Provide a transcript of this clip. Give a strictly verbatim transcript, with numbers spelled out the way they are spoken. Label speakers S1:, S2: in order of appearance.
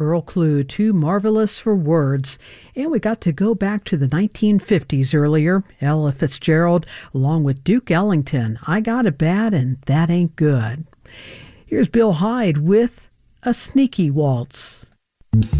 S1: Earl Klugh, Too Marvelous for Words. And we got to go back to the nineteen fifties earlier. Ella Fitzgerald, along with Duke Ellington, I Got It Bad and That Ain't Good. Here's Bill Hyde with A Sneaky Waltz.